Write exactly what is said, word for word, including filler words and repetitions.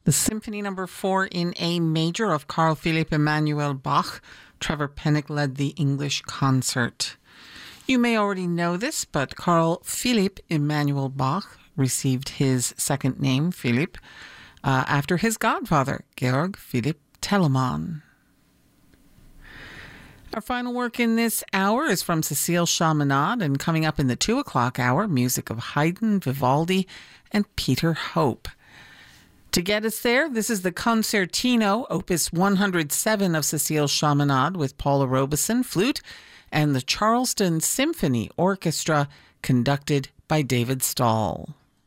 The Symphony Number Four in A Major of Carl Philipp Emanuel Bach. Trevor Pennock led the English concert. You may already know this, but Carl Philipp Emanuel Bach received his second name, Philipp, uh, after his godfather, Georg Philipp Telemann. Our final work in this hour is from Cécile Chaminade, and coming up in the two o'clock hour, music of Haydn, Vivaldi, and Peter Hope. To get us there, this is the Concertino, opus one hundred seven of Cécile Chaminade with Paula Robeson, flute, and the Charleston Symphony Orchestra, conducted by David Stahl.